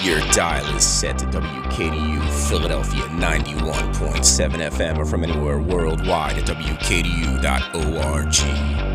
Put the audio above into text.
Your dial is set to WKDU Philadelphia 91.7 FM or from anywhere worldwide at WKDU.org.